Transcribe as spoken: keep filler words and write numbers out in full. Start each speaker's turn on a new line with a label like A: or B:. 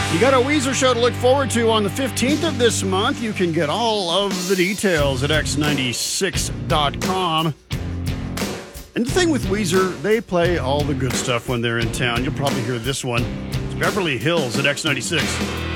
A: You got a Weezer show to look forward to on the fifteenth of this month. You can get all of the details at x ninety-six dot com. And the thing with Weezer, they play all the good stuff when they're in town. You'll probably hear this one. It's Beverly Hills at X ninety-six.